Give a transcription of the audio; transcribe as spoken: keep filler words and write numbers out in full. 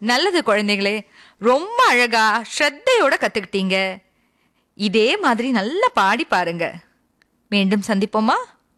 நல்லது குழந்தைகளே, ரொம்ப அழகா ஸ்ரத்தையோட கத்துக்கிட்டீங்க. இதே மாதிரி நல்லா பாடி பாருங்க. மீண்டும் சந்திப்போமா?